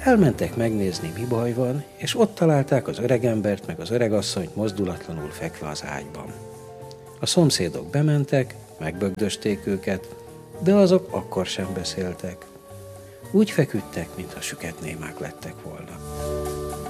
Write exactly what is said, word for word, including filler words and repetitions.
Elmentek megnézni, mi baj van, és ott találták az öregembert meg az öregasszonyt mozdulatlanul fekve az ágyban. A szomszédok bementek, megbögdösték őket, de azok akkor sem beszéltek. Úgy feküdtek, mintha süketnémák lettek volna.